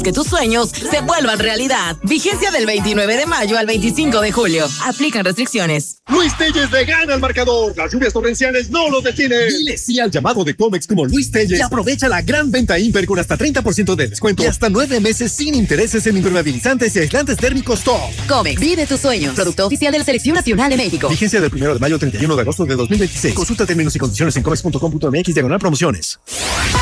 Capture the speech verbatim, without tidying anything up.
Que tus sueños se vuelvan realidad. Vigencia del veintinueve de mayo al veinticinco de julio. Aplican restricciones. Luis Telles le gana al marcador. Las lluvias torrenciales no lo detienen. Dile sí al llamado de Comex como Luis Telles y aprovecha la gran venta Imper con hasta treinta por ciento de descuento y hasta nueve meses sin intereses en impermeabilizantes y aislantes térmicos top. Comex, vive tus sueños. Producto oficial de la Selección Nacional de México. Vigencia del primero de mayo al treinta y uno de agosto de dos mil veintiséis. Consulta términos y condiciones en comex punto com punto m x diagonal promociones.